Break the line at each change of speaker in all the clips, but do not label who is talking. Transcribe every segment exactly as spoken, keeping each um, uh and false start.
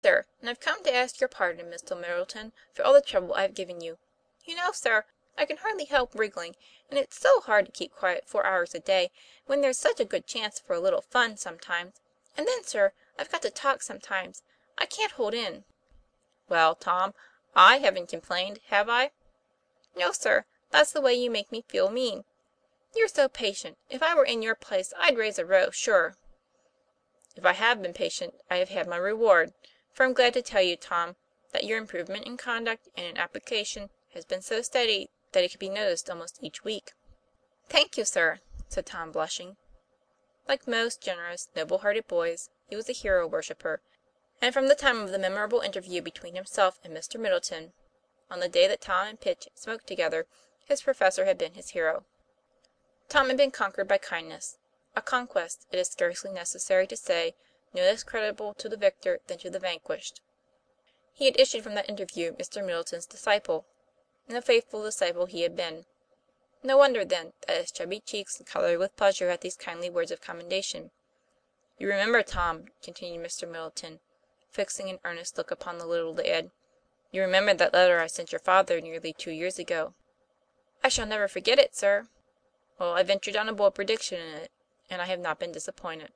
Sir, and I've come to ask your pardon, Mr. Middleton, for all the trouble I've given you. You know, sir, I can hardly help wriggling, and it's so hard to keep quiet four hours a day, when there's such a good chance for a little fun sometimes. And then, sir, I've got to talk sometimes. I can't hold in." "Well, Tom, I haven't complained, have I?" "No, sir; that's the way you make me feel mean. You're so patient. If I were in your place I'd raise a row, sure." "If I have been patient, I have had my reward. For I'm glad to tell you, Tom, that your improvement in conduct and in application has been so steady that it can be noticed almost each week." "Thank you, sir," said Tom, blushing. Like most generous, noble hearted boys, he was a hero worshipper, and from the time of the memorable interview between himself and Mister Middleton, on the day that Tom and Pitch smoked together, his professor had been his hero. Tom had been conquered by kindness, a conquest, it is scarcely necessary to say, no less creditable to the victor than to the vanquished. He had issued from that interview Mister Middleton's disciple, and a faithful disciple he had been. No wonder, then, that his chubby cheeks colored with pleasure at these kindly words of commendation. "You remember, Tom," continued Mister Middleton, fixing an earnest look upon the little lad, "you remember that letter I sent your father nearly two years ago?" "I shall never forget it, sir." "Well, I ventured on a bold prediction in it, and I have not been disappointed."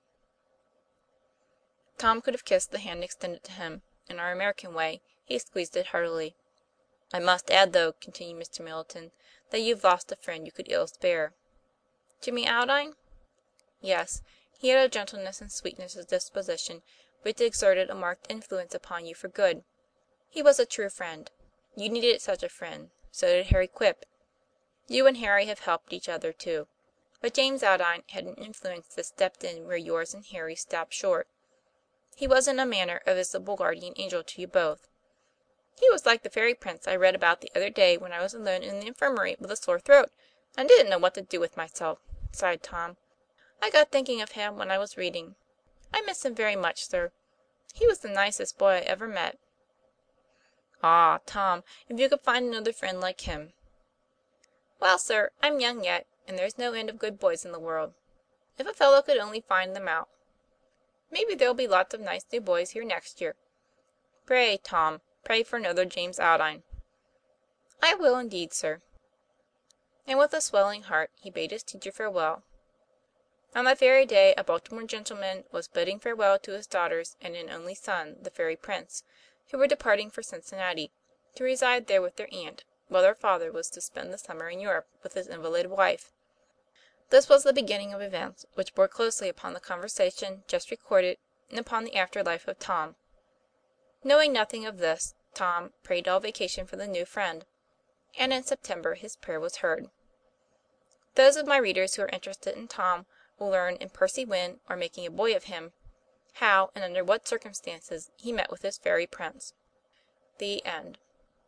Tom could have kissed the hand extended to him; in our American way, he squeezed it heartily. "I must add, though," continued Mister Middleton, "that you've lost a friend you could ill spare." "Jimmy Aldine?" "Yes. He had a gentleness and sweetness of disposition which exerted a marked influence upon you for good. He was a true friend. You needed such a friend; so did Harry Quip. You and Harry have helped each other, too. But James Aldine had an influence that stepped in where yours and Harry's stopped short. He was in a manner a visible guardian angel to you both." "He was like the fairy prince I read about the other day when I was alone in the infirmary with a sore throat, and didn't know what to do with myself," sighed Tom. "I got thinking of him when I was reading. I miss him very much, sir. He was the nicest boy I ever met." "Ah, Tom, if you could find another friend like him!" "Well, sir, I'm young yet, and there's no end of good boys in the world. If a fellow could only find them out. Maybe there'll be lots of nice new boys here next year. Pray, Tom, pray for another James Aldine." "I will, indeed, sir." And with a swelling heart he bade his teacher farewell. On that very day a Baltimore gentleman was bidding farewell to his daughters and an only son, the fairy prince, who were departing for Cincinnati, to reside there with their aunt, while their father was to spend the summer in Europe with his invalid wife. This was the beginning of events which bore closely upon the conversation just recorded and upon the after life of Tom. Knowing nothing of this, Tom prayed all vacation for the new friend, and in September his prayer was heard. Those of my readers who are interested in Tom will learn in Percy Wynn, or Making a Boy of Him, how and under what circumstances he met with his fairy prince. The End.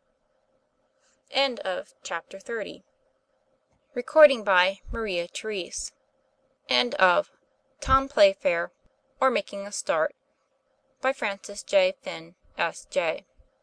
End of Chapter thirty. Recording by Maria Therese. End of Tom Playfair, or Making a Start, by Francis J. Finn, S J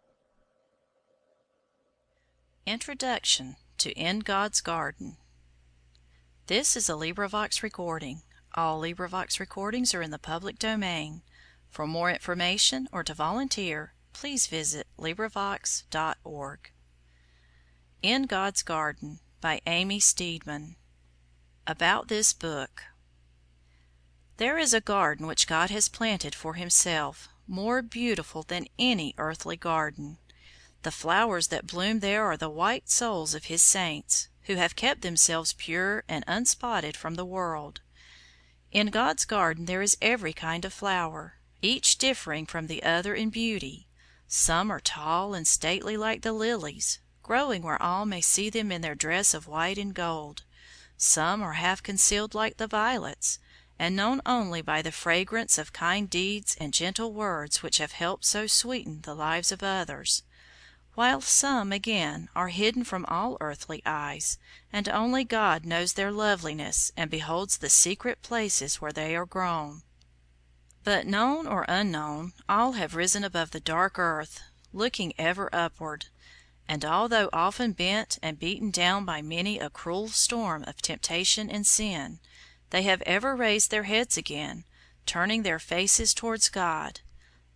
Introduction to In God's Garden. This is a LibriVox recording. All LibriVox recordings are in the public domain. For more information or to volunteer, please visit LibriVox dot org. In God's Garden by Amy Steedman. About this book. There is a garden which God has planted for Himself, more beautiful than any earthly garden. The flowers that bloom there are the white souls of His saints, who have kept themselves pure and unspotted from the world. In God's garden there is every kind of flower, each differing from the other in beauty. Some are tall and stately like the lilies, growing where all may see them in their dress of white and gold. Some are half concealed like the violets, and known only by the fragrance of kind deeds and gentle words which have helped so sweeten the lives of others, while some again are hidden from all earthly eyes, and only God knows their loveliness and beholds the secret places where they are grown. But known or unknown, all have risen above the dark earth, looking ever upward, and although often bent and beaten down by many a cruel storm of temptation and sin, they have ever raised their heads again, turning their faces towards God,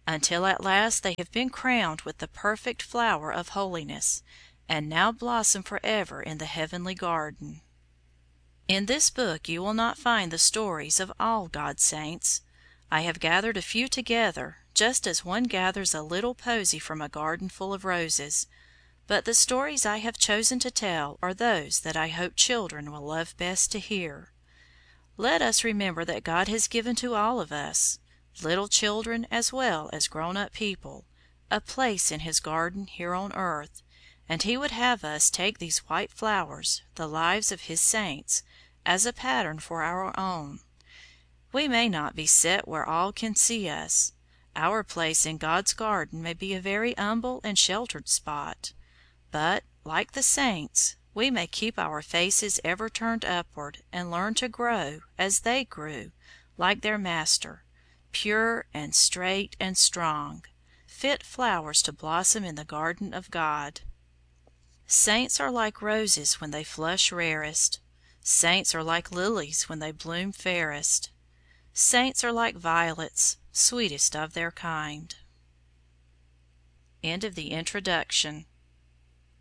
until at last they have been crowned with the perfect flower of holiness, and now blossom forever in the heavenly garden. In this book you will not find the stories of all God's saints. I have gathered a few together, just as one gathers a little posy from a garden full of roses, but the stories I have chosen to tell are those that I hope children will love best to hear. Let us remember that God has given to all of us, little children as well as grown-up people, a place in His garden here on earth, and He would have us take these white flowers, the lives of His saints, as a pattern for our own. We may not be set where all can see us. Our place in God's garden may be a very humble and sheltered spot, but, like the saints, we may keep our faces ever turned upward and learn to grow, as they grew, like their Master, pure and straight and strong, fit flowers to blossom in the garden of God. Saints are like roses when they flush rarest. Saints are like lilies when they bloom fairest. Saints are like violets, sweetest of their kind. End of the Introduction.